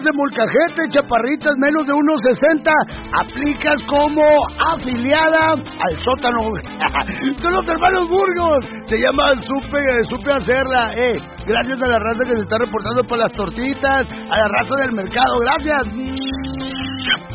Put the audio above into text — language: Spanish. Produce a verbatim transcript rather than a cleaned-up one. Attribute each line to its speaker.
Speaker 1: de molcajete, chaparritas, menos de uno sesenta, aplicas como afiliada al sótano. Son los hermanos Burgos, se llama Supe, supe hacerla, eh. Gracias a la raza que se está reportando por las tortitas, a la raza del mercado, gracias.